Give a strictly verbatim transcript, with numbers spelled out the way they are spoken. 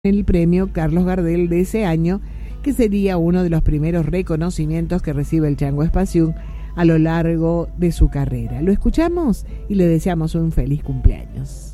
el premio Carlos Gardel de ese año, que sería uno de los primeros reconocimientos que recibe el Chango Espaciún a lo largo de su carrera. Lo escuchamos y le deseamos un feliz cumpleaños.